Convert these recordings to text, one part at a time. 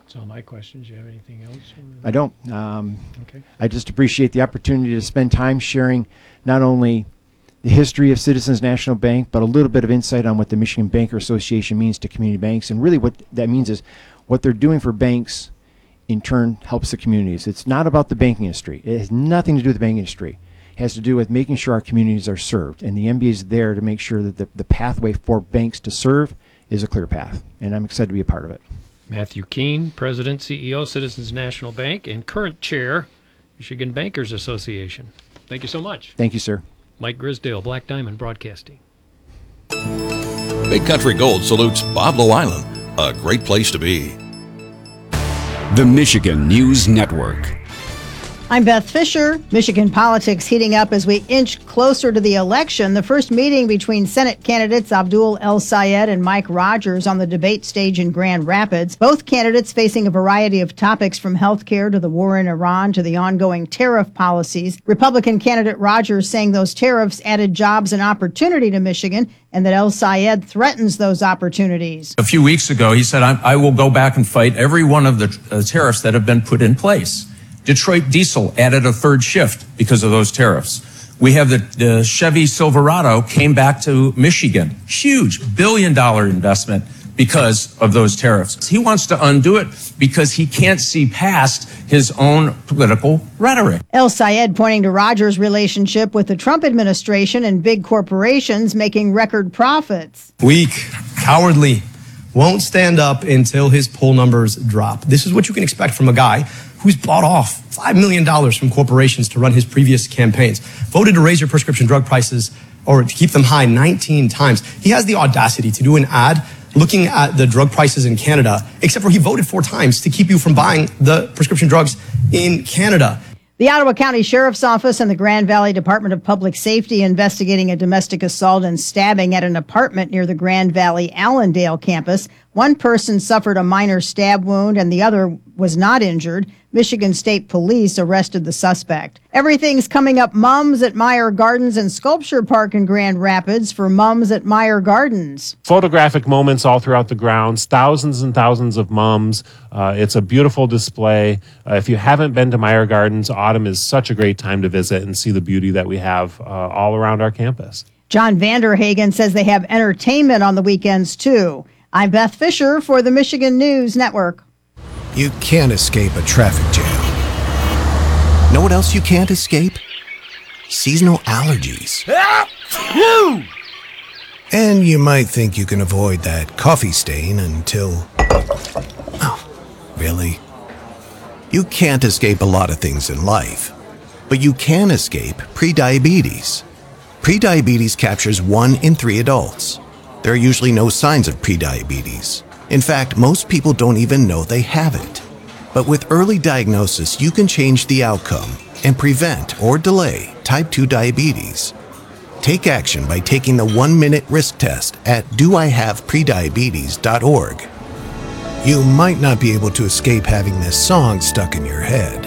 That's all my questions. Do you have anything else? I don't. Okay. I just appreciate the opportunity to spend time sharing not only the history of Citizens National Bank, but a little bit of insight on what the Michigan Banker Association means to community banks. And really what that means is what they're doing for banks in turn helps the communities. It's not about the banking industry. It has nothing to do with the banking industry. It has to do with making sure our communities are served. And the MBA is there to make sure that the pathway for banks to serve is a clear path. And I'm excited to be a part of it. Matthew Keene, President, CEO, Citizens National Bank, and current Chair, Michigan Bankers Association. Thank you so much. Thank you, sir. Mike Grisdale, Black Diamond Broadcasting. Big Country Gold salutes Boblo Island, a great place to be. The Michigan News Network. I'm Beth Fisher. Michigan politics heating up as we inch closer to the election. The first meeting between Senate candidates Abdul El-Sayed and Mike Rogers on the debate stage in Grand Rapids. Both candidates facing a variety of topics from health care to the war in Iran to the ongoing tariff policies. Republican candidate Rogers saying those tariffs added jobs and opportunity to Michigan and that El-Sayed threatens those opportunities. A few weeks ago, he said, I will go back and fight every one of the tariffs that have been put in place. Detroit Diesel added a third shift because of those tariffs. We have the Chevy Silverado came back to Michigan. Huge $1 billion investment because of those tariffs. He wants to undo it because he can't see past his own political rhetoric. El-Sayed pointing to Rogers' relationship with the Trump administration and big corporations making record profits. Weak, cowardly, won't stand up until his poll numbers drop. This is what you can expect from a guy who's bought off $5 million from corporations to run his previous campaigns, voted to raise your prescription drug prices or to keep them high 19 times. He has the audacity to do an ad looking at the drug prices in Canada, except for he voted 4 times to keep you from buying the prescription drugs in Canada. The Ottawa County Sheriff's Office and the Grand Valley Department of Public Safety investigating a domestic assault and stabbing at an apartment near the Grand Valley Allendale campus. One person suffered a minor stab wound and the other was not injured. Michigan State Police arrested the suspect. Everything's coming up Mums at Meyer Gardens and Sculpture Park in Grand Rapids for Mums at Meyer Gardens. Photographic moments all throughout the grounds, thousands and thousands of mums. It's a beautiful display. If you haven't been to Meyer Gardens, autumn is such a great time to visit and see the beauty that we have all around our campus. John Vanderhagen says they have entertainment on the weekends, too. I'm Beth Fisher for the Michigan News Network. You can't escape a traffic jam. Know what else you can't escape? Seasonal allergies. And you might think you can avoid that coffee stain until... Oh, really? You can't escape a lot of things in life, but you can escape prediabetes. Prediabetes captures 1 in 3 adults. There are usually no signs of prediabetes. In fact, most people don't even know they have it. But with early diagnosis, you can change the outcome and prevent or delay type 2 diabetes. Take action by taking the 1-minute risk test at doihaveprediabetes.org. You might not be able to escape having this song stuck in your head,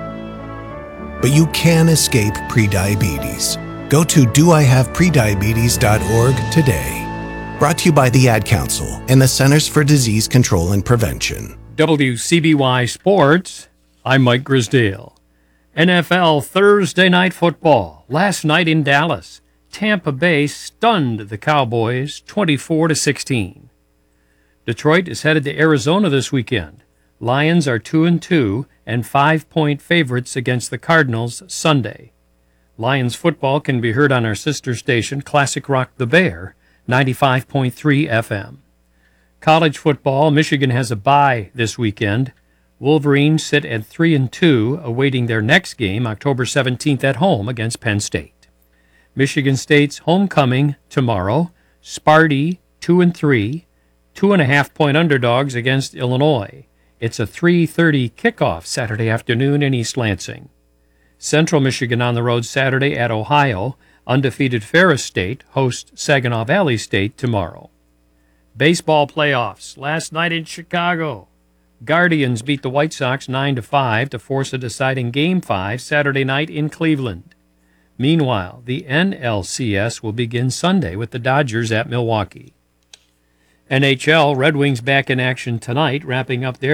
but you can escape prediabetes. Go to doihaveprediabetes.org today. Brought to you by the Ad Council and the Centers for Disease Control and Prevention. WCBY Sports, I'm Mike Grisdale. NFL Thursday Night Football. Last night in Dallas, Tampa Bay stunned the Cowboys 24-16. Detroit is headed to Arizona this weekend. Lions are 2-2 and 5-point favorites against the Cardinals Sunday. Lions football can be heard on our sister station, Classic Rock the Bear, 95.3 FM. College football, Michigan has a bye this weekend. Wolverines sit at 3-2, awaiting their next game, October 17th at home against Penn State. Michigan State's homecoming tomorrow. Sparty 2-3, 2.5-point underdogs against Illinois. It's a 3:30 kickoff Saturday afternoon in East Lansing. Central Michigan on the road Saturday at Ohio. Undefeated Ferris State hosts Saginaw Valley State tomorrow. Baseball playoffs last night in Chicago. Guardians beat the White Sox 9-5 to force a deciding Game 5 Saturday night in Cleveland. Meanwhile, the NLCS will begin Sunday with the Dodgers at Milwaukee. NHL, Red Wings back in action tonight, wrapping up their